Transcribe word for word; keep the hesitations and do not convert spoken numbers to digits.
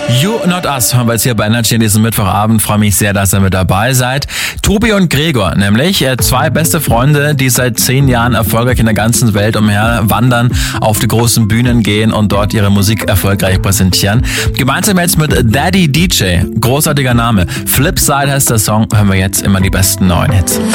You Not Us haben wir jetzt hier bei Energy an diesem Mittwochabend. Freue mich sehr, dass ihr mit dabei seid. Tobi und Gregor, nämlich zwei beste Freunde, die seit zehn Jahren erfolgreich in der ganzen Welt umher wandern, auf die großen Bühnen gehen und dort ihre Musik erfolgreich präsentieren. Gemeinsam jetzt mit Daddy D J, großartiger Name. Flipside heißt der Song, hören wir jetzt immer die besten neuen Hits.